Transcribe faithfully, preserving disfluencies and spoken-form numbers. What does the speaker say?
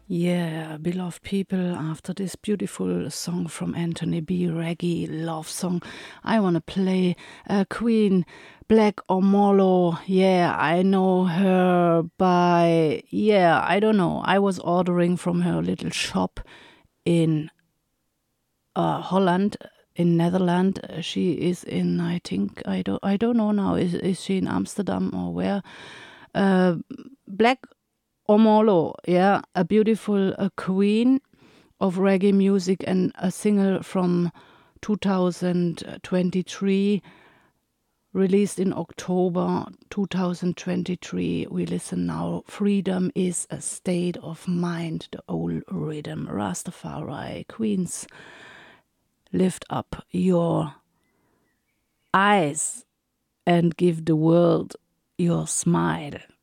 Yeah, beloved people, after this beautiful song from Anthony B. Reggae love song, I want to play uh, Queen Black Omolo. Yeah, I know her by, yeah, I don't know. I was ordering from her little shop in uh, Holland, in Netherlands. She is in, I think, I don't, I don't know now. Is is she in Amsterdam or where? Uh, Black Omolo, yeah, a beautiful uh, queen of reggae music and a single from two thousand twenty-three, released in October two thousand twenty-three. We listen now. Freedom is a state of mind, the old rhythm. Rastafari, Queens, lift up your eyes and give the world your smile.